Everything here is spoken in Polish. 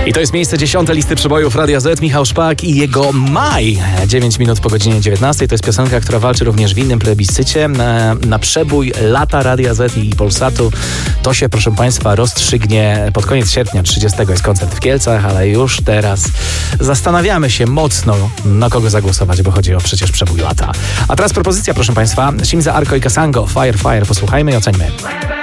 I to jest miejsce 10 listy przebojów Radia Z. Michał Szpak i jego Maj. 9 minut po godzinie 19. To jest piosenka, która walczy również w innym plebiscycie. Na przebój lata Radia Z i Polsatu. To się, proszę Państwa, rozstrzygnie pod koniec sierpnia. 30 jest koncert w Kielcach, ale już teraz zastanawiamy się mocno, na kogo zagłosować, bo chodzi o przecież przebój lata. A teraz propozycja, proszę Państwa. Shimza, Arko i Kasango. Fire, Fire. Posłuchajmy i oceńmy.